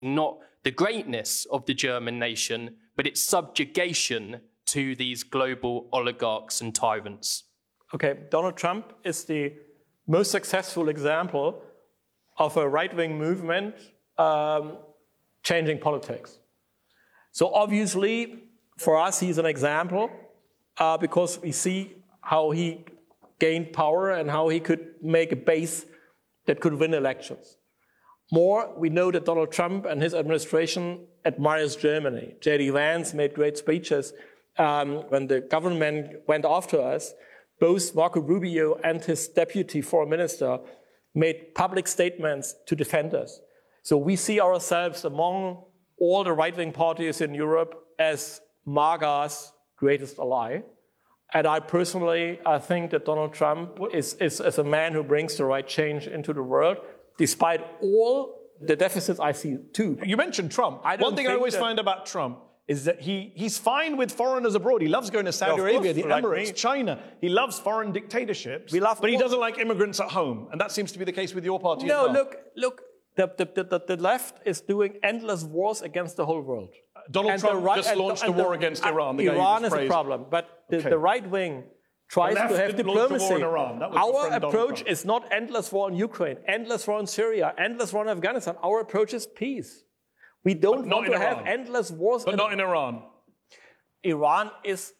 not the greatness of the German nation, but its subjugation to these global oligarchs and tyrants. Okay, Donald Trump is the most successful example of a right-wing movement changing politics. So obviously, for us, he's an example because we see how he gained power and how he could make a base that could win elections. More, we know that Donald Trump and his administration admires Germany. J.D. Vance made great speeches when the government went after us. Both Marco Rubio and his deputy foreign minister made public statements to defend us. So we see ourselves among all the right-wing parties in Europe as MAGA's greatest ally. And I personally, I think that Donald Trump is a man who brings the right change into the world, despite all the deficits I see too. You mentioned Trump. One thing I always find about Trump is that he's fine with foreigners abroad. He loves going to Saudi Arabia, the Emirates, China. He loves foreign dictatorships, but he doesn't like immigrants at home. And that seems to be the case with your party as well. No, look, the left is doing endless wars against the whole world. Donald Trump just launched a war against Iran. Iran is a problem, but the right wing tries to have diplomacy. Our approach is not endless war in Ukraine, endless war in Syria, endless war in Afghanistan. Our approach is peace. We don't want to have endless wars. But not in Iran. Iran is,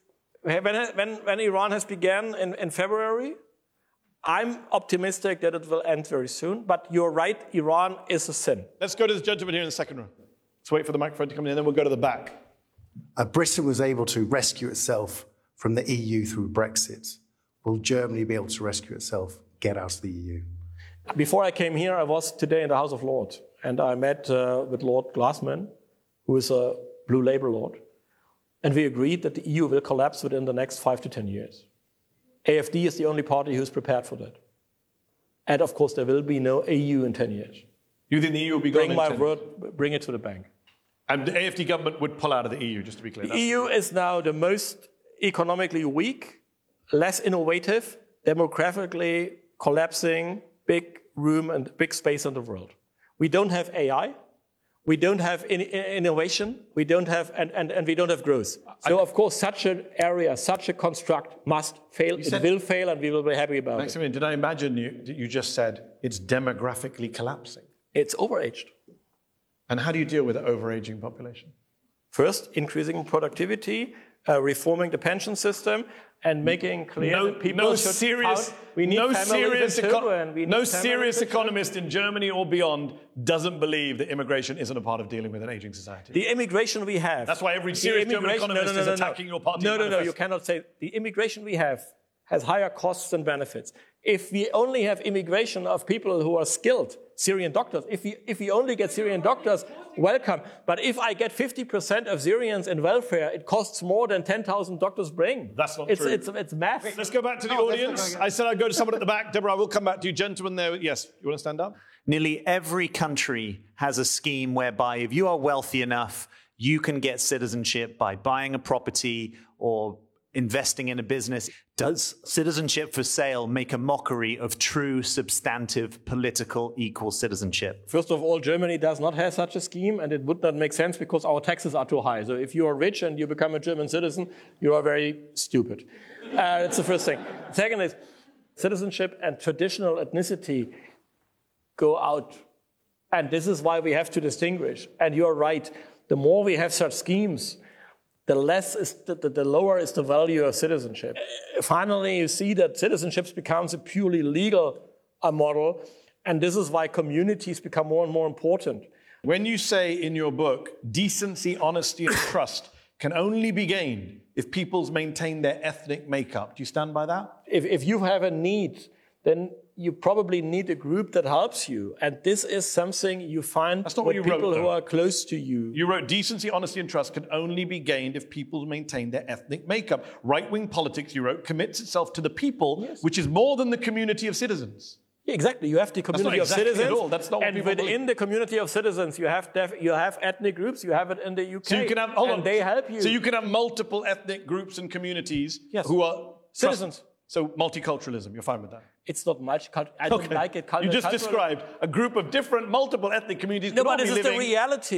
when Iran has begun in February, I'm optimistic that it will end very soon. But you're right, Iran is a sin. Let's go to this gentleman here in the second row. Let's wait for the microphone to come in, and then we'll go to the back. Britain was able to rescue itself from the EU through Brexit. Will Germany be able to rescue itself, get out of the EU? Before I came here, I was today in the House of Lords, and I met with Lord Glassman, who is a Blue Labour Lord, and we agreed that the EU will collapse within the next 5 to 10 years. AfD is the only party who's prepared for that. And of course, there will be no EU in 10 years. You think the EU will be gone in 10 years? Bring my word, bring it to the bank. And the AfD government would pull out of the EU, just to be clear. The EU is now the most economically weak, less innovative, demographically collapsing, big room and big space in the world. We don't have AI. We don't have innovation. We don't have, and we don't have growth. So, of course, such an area, such a construct must fail. It will fail, and we will be happy about it. Maximilian, did I imagine you just said it's demographically collapsing? It's overaged. And how do you deal with an overaging population? First, increasing productivity, reforming the pension system, and making clear that people should count. We need no serious economist in Germany or beyond doesn't believe that immigration isn't a part of dealing with an aging society. The immigration we have. That's why every serious German economist is attacking your party. No, you cannot say. The immigration we have has higher costs and benefits. If we only have immigration of people who are skilled, Syrian doctors, if we only get Syrian doctors, welcome. But if I get 50% of Syrians in welfare, it costs more than 10,000 doctors bring. That's not true. It's math. Let's go back to the audience. I said I'd go to someone at the back. Deborah, I will come back to you. Gentlemen there. Yes, you want to stand up? Nearly every country has a scheme whereby if you are wealthy enough, you can get citizenship by buying a property or investing in a business. Does citizenship for sale make a mockery of true, substantive, political, equal citizenship? First of all, Germany does not have such a scheme, and it would not make sense because our taxes are too high. So if you are rich and you become a German citizen, you are very stupid. That's the first thing. Second is, citizenship and traditional ethnicity go out. And this is why we have to distinguish. And you're right, the more we have such schemes, the lower is the value of citizenship. Finally, you see that citizenship becomes a purely legal model, and this is why communities become more and more important. When you say in your book, decency, honesty, and trust can only be gained if peoples maintain their ethnic makeup, do you stand by that? If you have a need, then you probably need a group that helps you. And this is something you find with people who are close to you. You wrote, decency, honesty, and trust can only be gained if people maintain their ethnic makeup. Right-wing politics, you wrote, commits itself to the people, which is more than the community of citizens. Yeah, exactly. You have the community of citizens. At all. That's not what and within the community of citizens, you have ethnic groups. You have it in the UK. So you can have, they help you. So you can have multiple ethnic groups and communities who are citizens. So multiculturalism, you're fine with that? It's not multicultural. I don't like it. You just described a group of different, multiple ethnic communities. No, but this is the reality.